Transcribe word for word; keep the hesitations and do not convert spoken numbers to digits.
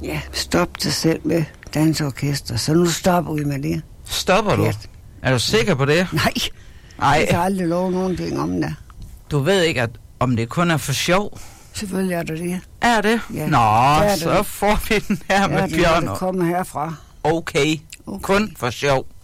Ja, stop dig selv med dansorkester, så nu stopper vi med det. Stopper du? Ja. Er du sikker på det? Nej, Nej. jeg kan aldrig love nogen ting om det. Du ved ikke, at om det kun er for sjov? Selvfølgelig er det det. Er det? Ja. Nå, det er så det. får vi den her Ja, med det er Bjørn. det kommer herfra. Okay. Okay. Kun for sjov.